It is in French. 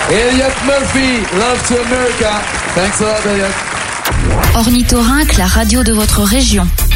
Elliot Murphy, Love to America. Thanks a lot, Elliot. Ornithorynque, la radio de votre région.